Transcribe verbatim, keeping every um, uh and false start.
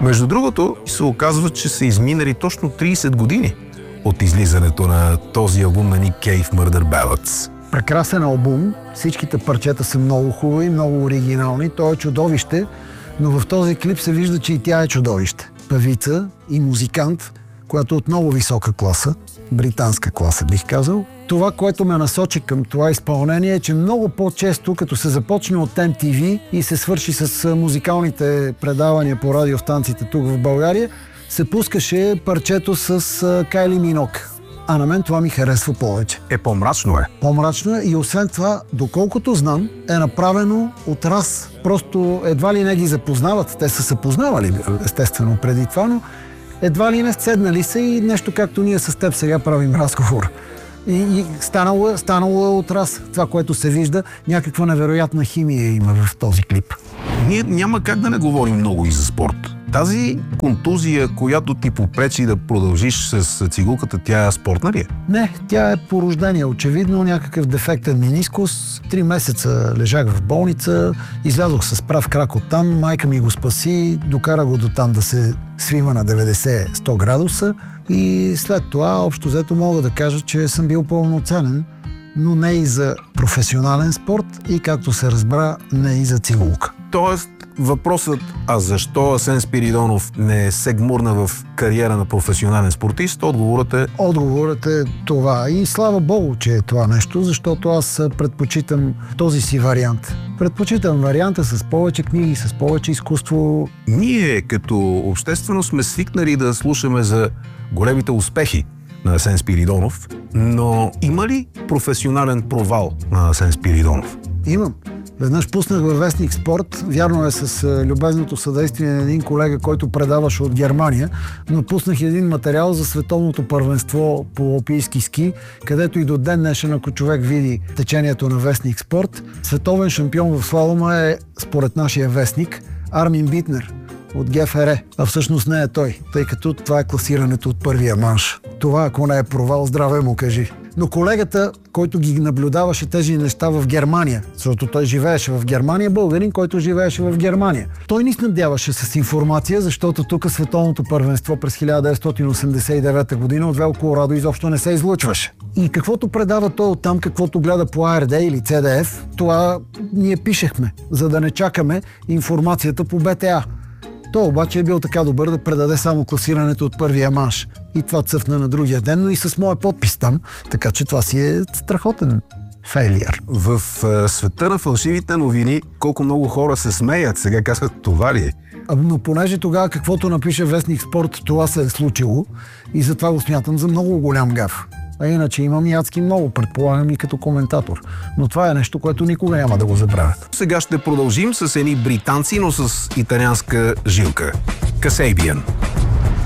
Между другото, се оказва, че са изминали точно трийсет години от излизането на този албум на Ник Кейв, Murder Ballads. Прекрасен албум, всичките парчета са много хубави, много оригинални, той е чудовище, но в този клип се вижда, че и тя е чудовище. Певица и музикант, която е от много висока класа, британска класа бих казал. Това, което ме насочи към това изпълнение е, че много по-често, като се започне от Ем Ти Ви и се свърши с музикалните предавания по радиостанциите тук в България, се пускаше парчето с Кайли Минок. А на мен това ми харесва повече. Е, по-мрачно е. По-мрачно е и освен това, доколкото знам, е направено от раз. Просто едва ли не ги запознават. Те са се познавали, естествено, преди това, но едва ли не седнали са и нещо както ние с теб сега правим разговор. И, и станало, станало е от раз. Това, което се вижда, някаква невероятна химия има в този клип. Ние няма как да не говорим много и за спорт. Тази контузия, която ти попречи да продължиш с цигулката, тя е спортна ли е? Не, тя е по рождение. Очевидно някакъв дефектен менискус. Три месеца лежах в болница, излязох с прав крак оттам, майка ми го спаси, докара го до там да се свива на деветдесет до сто градуса и след това, общо взето, мога да кажа, че съм бил пълноценен, но не и за професионален спорт и, както се разбра, не и за цигулка. Тоест, въпросът, а защо Асен Спиридонов не се гмурна в кариера на професионален спортист, отговорът е... Отговорът е това. И слава Богу, че е това нещо, защото аз предпочитам този си вариант. Предпочитам варианта с повече книги, с повече изкуство. Ние като обществено сме свикнали да слушаме за големите успехи на Асен Спиридонов, но има ли професионален провал на Асен Спиридонов? Имам. Веднъж пуснах във вестник Спорт, вярно е с любезното съдействие на един колега, който предаваше от Германия, но пуснах един материал за световното първенство по алпийски ски, където и до ден днешен, ако човек види течението на вестник Спорт, световен шампион в слалома е, според нашия вестник, Армин Битнер от Ге Еф Ер, а всъщност не е той, тъй като това е класирането от първия манш. Това, ако не е провал, здраве му кажи. Но колегата, който ги наблюдаваше тези неща в Германия, защото той живееше в Германия, българин, който живееше в Германия. Той ни снабдяваше с информация, защото тук световното първенство през хиляда деветстотин осемдесет и девета година от Велко Радо изобщо не се излъчваше. И каквото предава той оттам, каквото гледа по А Ер Де или Це Де Еф, това ние пишехме, за да не чакаме информацията по Бе Те А. Той обаче е бил така добър да предаде само класирането от първия манш. И това цъфна на другия ден, но и с моя подпис там. Така че това си е страхотен фейлиър. В е, света на фалшивите новини колко много хора се смеят. Сега казват, това ли е? А, но понеже тогава каквото напише вестник Спорт, това се е случило и затова го смятам за много голям гаф. А иначе имам и адски много, предполагам и като коментатор. Но това е нещо, което никога няма да го забравят. Сега ще продължим с едни британци, но с италианска жилка. Касейбиан.